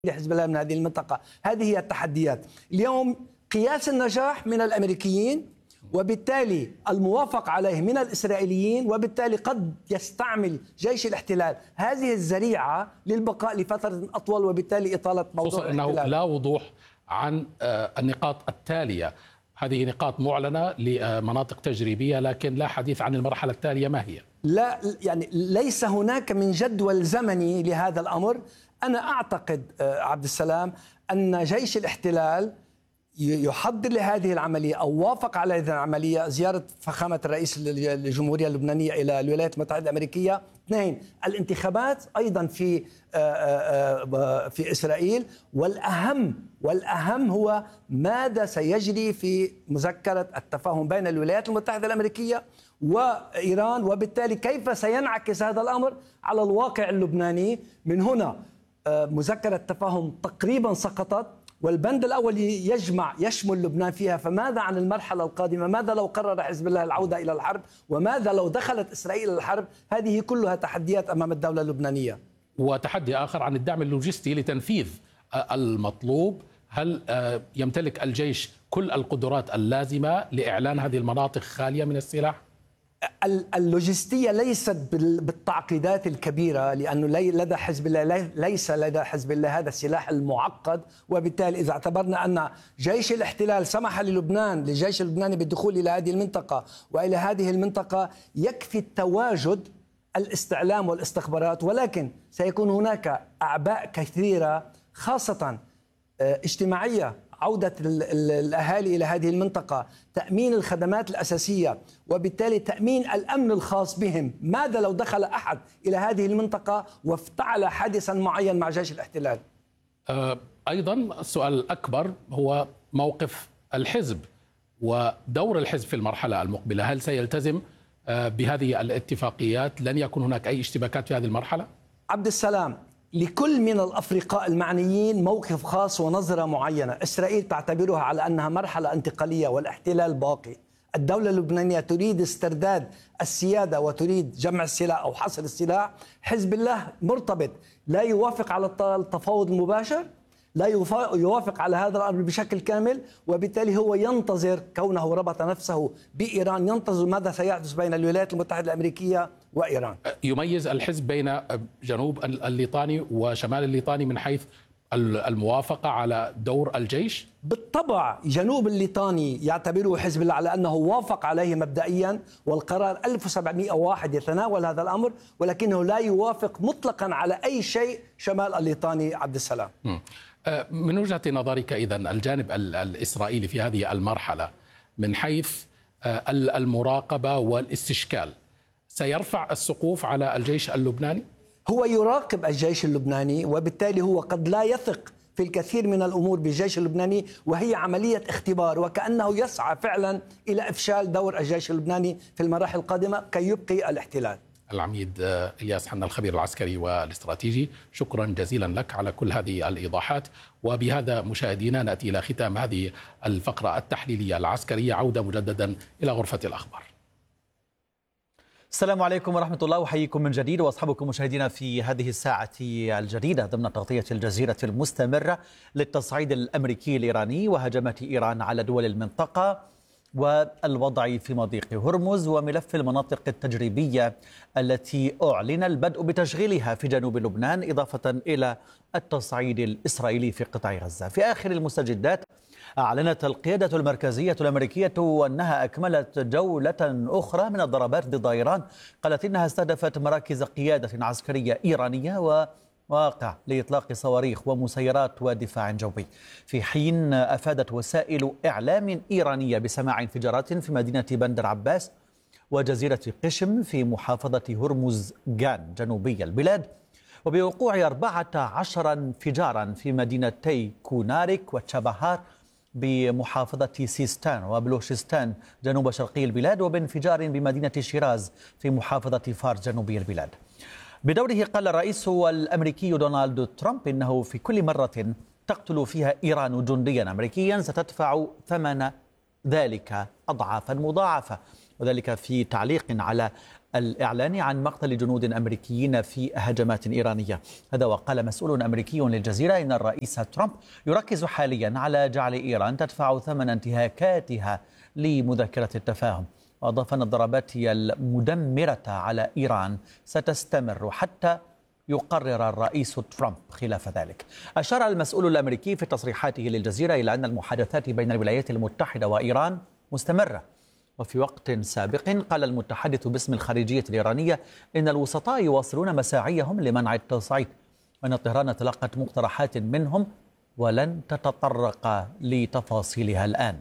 لحزب الله من هذه المنطقة. هذه هي التحديات اليوم. قياس النجاح من الأمريكيين، وبالتالي الموافق عليه من الإسرائيليين، وبالتالي قد يستعمل جيش الاحتلال هذه الذريعة للبقاء لفترة أطول، وبالتالي إطالة موضوع الاحتلال. أنه لا وضوح عن النقاط التالية. هذه نقاط معلنة لمناطق تجريبية، لكن لا حديث عن المرحلة التالية ما هي. لا، يعني ليس هناك من جدول زمني لهذا الأمر. أنا أعتقد عبد السلام أن جيش الاحتلال يحضر لهذه العملية أو وافق على هذه العملية. زيارة فخامة الرئيس الجمهورية اللبنانية إلى الولايات المتحدة الأمريكية. اثنين، الانتخابات أيضا في إسرائيل. والأهم هو ماذا سيجري في مذكرة التفاهم بين الولايات المتحدة الأمريكية وإيران، وبالتالي كيف سينعكس هذا الأمر على الواقع اللبناني. من هنا مذكرة التفاهم تقريبا سقطت، والبند الأول يشمل لبنان فيها. فماذا عن المرحلة القادمة؟ ماذا لو قرر حزب الله العودة إلى الحرب؟ وماذا لو دخلت إسرائيل إلى الحرب؟ هذه كلها تحديات أمام الدولة اللبنانية. وتحدي آخر عن الدعم اللوجستي لتنفيذ المطلوب. هل يمتلك الجيش كل القدرات اللازمة لإعلان هذه المناطق خالية من السلاح؟ اللوجستية ليست بالتعقيدات الكبيرة، لأنه لدى حزب الله ليس لدى حزب الله هذا السلاح المعقد. وبالتالي إذا اعتبرنا أن جيش الاحتلال سمح للجيش اللبناني بالدخول إلى هذه المنطقة وإلى هذه المنطقة، يكفي التواجد، الاستعلام والاستخبارات. ولكن سيكون هناك أعباء كثيرة، خاصة اجتماعية، عودة الأهالي إلى هذه المنطقة، تأمين الخدمات الأساسية، وبالتالي تأمين الأمن الخاص بهم. ماذا لو دخل أحد إلى هذه المنطقة وافتعل حادثا معين مع جيش الاحتلال؟ أيضا السؤال الأكبر هو موقف الحزب ودور الحزب في المرحلة المقبلة. هل سيلتزم بهذه الاتفاقيات؟ لن يكون هناك أي اشتباكات في هذه المرحلة؟ عبد السلام، لكل من الأفرقاء المعنيين موقف خاص ونظرة معينة. إسرائيل تعتبرها على أنها مرحلة انتقالية والاحتلال باقي. الدولة اللبنانية تريد استرداد السيادة وتريد جمع السلاح أو حصر السلاح. حزب الله مرتبط، لا يوافق على التفاوض المباشر، لا يوافق على هذا الأمر بشكل كامل، وبالتالي هو ينتظر، كونه ربط نفسه بإيران، ينتظر ماذا سيحدث بين الولايات المتحدة الأمريكية وإيران. يميز الحزب بين جنوب الليطاني وشمال الليطاني من حيث الموافقة على دور الجيش؟ بالطبع جنوب الليطاني يعتبره حزب الله على أنه وافق عليه مبدئيا، والقرار 1701 يتناول هذا الأمر، ولكنه لا يوافق مطلقا على أي شيء شمال الليطاني. عبد السلام، من وجهة نظرك إذن الجانب الإسرائيلي في هذه المرحلة من حيث المراقبة والاستشكال سيرفع السقوف على الجيش اللبناني؟ هو يراقب الجيش اللبناني، وبالتالي هو قد لا يثق في الكثير من الأمور بالجيش اللبناني، وهي عملية اختبار، وكأنه يسعى فعلا إلى إفشال دور الجيش اللبناني في المراحل القادمة كي يبقي الاحتلال. العميد إلياس حنا، الخبير العسكري والاستراتيجي، شكرا جزيلا لك على كل هذه الإيضاحات. وبهذا مشاهدينا نأتي إلى ختام هذه الفقرة التحليلية العسكرية. عودة مجددا إلى غرفة الأخبار. السلام عليكم ورحمة الله، وحييكم من جديد وأصحابكم مشاهدينا في هذه الساعة الجديدة ضمن تغطية الجزيرة المستمرة للتصعيد الأمريكي الإيراني وهجمات إيران على دول المنطقة والوضع في مضيق هرمز وملف المناطق التجريبية التي أعلن البدء بتشغيلها في جنوب لبنان، إضافة إلى التصعيد الإسرائيلي في قطاع غزة. في آخر المستجدات أعلنت القيادة المركزية الأمريكية أنها أكملت جولة أخرى من الضربات ضد إيران. قالت إنها استهدفت مراكز قيادة عسكرية إيرانية ومواقع لإطلاق صواريخ ومسيرات ودفاع جوي، في حين أفادت وسائل إعلام إيرانية بسماع انفجارات في مدينة بندر عباس وجزيرة قشم في محافظة هرمز جان جنوبي البلاد، وبوقوع 14 انفجارا في مدينتي كونارك وتشابهار بمحافظة سيستان وبلوشستان جنوب شرقي البلاد، وبانفجار بمدينة شيراز في محافظة فارس جنوبي البلاد. بدوره قال الرئيس الأمريكي دونالد ترامب إنه في كل مرة تقتل فيها إيران جنديا أمريكيا ستدفع ثمن ذلك أضعافا مضاعفة، وذلك في تعليق على الإعلان عن مقتل جنود أمريكيين في هجمات إيرانية. هذا وقال مسؤول أمريكي للجزيرة إن الرئيس ترامب يركز حاليا على جعل إيران تدفع ثمن انتهاكاتها لمذكرة التفاهم. وأضاف أن الضربات المدمرة على إيران ستستمر حتى يقرر الرئيس ترامب خلاف ذلك. أشار المسؤول الأمريكي في تصريحاته للجزيرة إلى أن المحادثات بين الولايات المتحدة وإيران مستمرة. وفي وقت سابق قال المتحدث باسم الخارجية الإيرانية إن الوسطاء يواصلون مساعيهم لمنع التصعيد، وأن طهران تلقت مقترحات منهم ولن تتطرق لتفاصيلها الآن.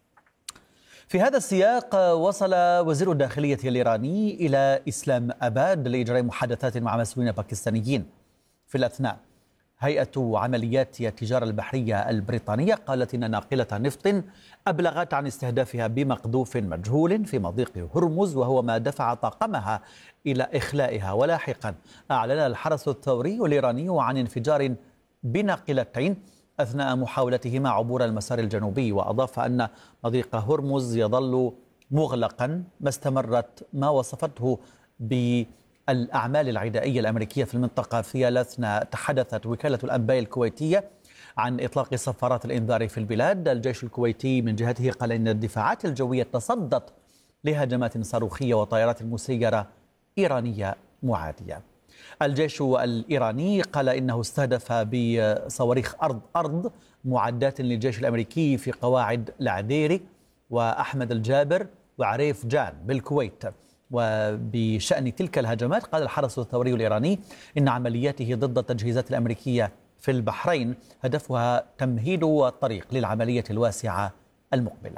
في هذا السياق وصل وزير الداخلية الإيراني إلى إسلام أباد لإجراء محادثات مع مسؤولين باكستانيين. في الأثناء هيئة عمليات التجارة البحرية البريطانية قالت إن ناقلة نفط أبلغت عن استهدافها بمقذوف مجهول في مضيق هرمز، وهو ما دفع طاقمها إلى إخلائها. ولاحقا أعلن الحرس الثوري الإيراني عن انفجار بناقلتين أثناء محاولتهما عبور المسار الجنوبي. وأضاف أن مضيق هرمز يظل مغلقا ما استمرت ما وصفته بالأعمال العدائية الأمريكية في المنطقة. في الأثناء تحدثت وكالة الأنباء الكويتية عن إطلاق صفارات الإنذار في البلاد. الجيش الكويتي من جهته قال إن الدفاعات الجوية تصدت لهجمات صاروخية وطائرات مسيرة إيرانية معادية. الجيش الإيراني قال إنه استهدف بصواريخ أرض معدات للجيش الأمريكي في قواعد العديري وأحمد الجابر وعريف جان بالكويت. وبشأن تلك الهجمات قال الحرس الثوري الإيراني إن عملياته ضد التجهيزات الأمريكية في البحرين هدفها تمهيد الطريق للعملية الواسعة المقبلة.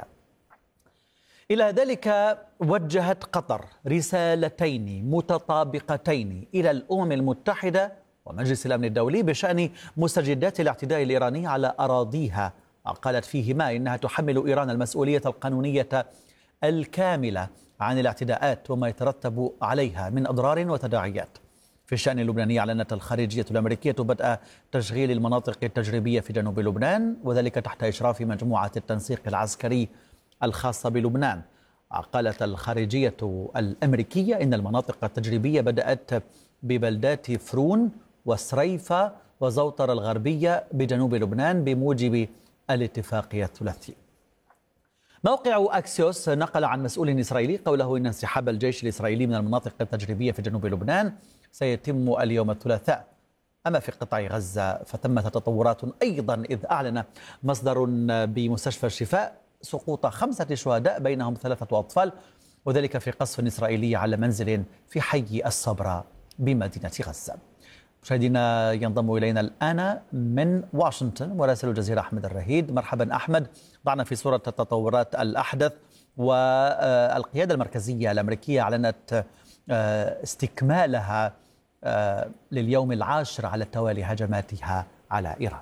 إلى ذلك وجهت قطر رسالتين متطابقتين إلى الأمم المتحدة ومجلس الأمن الدولي بشأن مستجدات الاعتداء الإيراني على أراضيها. قالت فيهما إنها تحمل إيران المسؤولية القانونية الكاملة عن الاعتداءات وما يترتب عليها من أضرار وتداعيات. في الشأن اللبناني أعلنت الخارجية الأمريكية بدء تشغيل المناطق التجريبية في جنوب لبنان، وذلك تحت إشراف مجموعة التنسيق العسكري الخاصة بلبنان. قالت الخارجية الأمريكية إن المناطق التجريبية بدأت ببلدات فرون وسريفة وزوطر الغربية بجنوب لبنان بموجب الاتفاقية الثلاثي. موقع أكسيوس نقل عن مسؤول إسرائيلي قوله إن انسحاب الجيش الإسرائيلي من المناطق التجريبية في جنوب لبنان سيتم اليوم الثلاثاء. أما في قطاع غزة فتمت تطورات أيضا، إذ أعلن مصدر بمستشفى الشفاء سقوط 5 شهداء بينهم 3 أطفال، وذلك في قصف إسرائيلي على منزل في حي الصبرا بمدينة غزة. مشاهدينا ينضم إلينا الآن من واشنطن مراسل الجزيرة أحمد الرهيد. مرحبا أحمد، ضعنا في صورة التطورات الأحدث. والقيادة المركزية الأمريكية أعلنت استكمالها لليوم العاشر على التوالي هجماتها على إيران.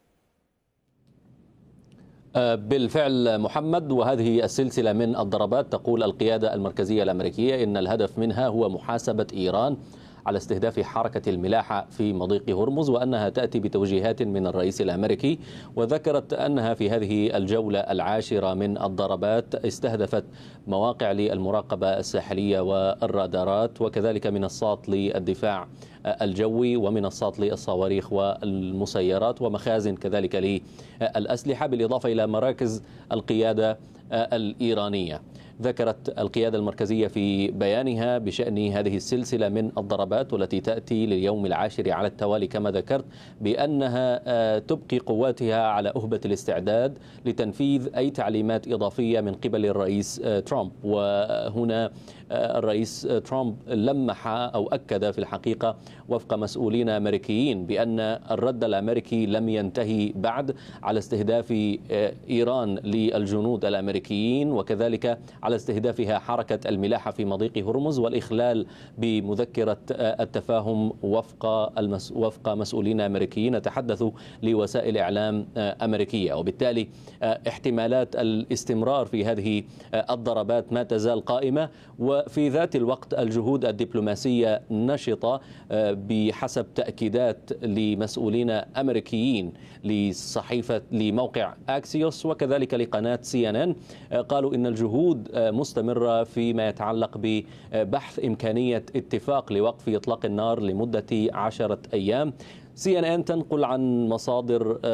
بالفعل محمد، وهذه السلسلة من الضربات تقول القيادة المركزية الأمريكية إن الهدف منها هو محاسبة إيران على استهداف حركة الملاحة في مضيق هرمز، وأنها تأتي بتوجيهات من الرئيس الأمريكي. وذكرت أنها في هذه الجولة العاشرة من الضربات استهدفت مواقع للمراقبة الساحلية والرادارات، وكذلك منصات للدفاع الجوي ومنصات للصواريخ والمسيرات ومخازن كذلك للأسلحة، بالإضافة إلى مراكز القيادة الإيرانية. ذكرت القيادة المركزية في بيانها بشأن هذه السلسلة من الضربات والتي تأتي لليوم العاشر على التوالي كما ذكرت بأنها تبقي قواتها على أهبة الاستعداد لتنفيذ أي تعليمات إضافية من قبل الرئيس ترامب. وهنا الرئيس ترامب لمح أو أكد في الحقيقة وفق مسؤولين أمريكيين بأن الرد الأمريكي لم ينتهي بعد على استهداف إيران للجنود الأمريكيين، وكذلك على استهدافها حركة الملاحة في مضيق هرمز والإخلال بمذكرة التفاهم وفق مسؤولين أمريكيين تحدثوا لوسائل إعلام أمريكية. وبالتالي احتمالات الاستمرار في هذه الضربات ما تزال قائمة، وفي ذات الوقت الجهود الدبلوماسية نشطة بحسب تأكيدات لمسؤولين أمريكيين لموقع أكسيوس وكذلك لقناة CNN. قالوا إن الجهود مستمرة فيما يتعلق ببحث إمكانية اتفاق لوقف إطلاق النار لمدة 10 أيام. CNN تنقل عن مصادر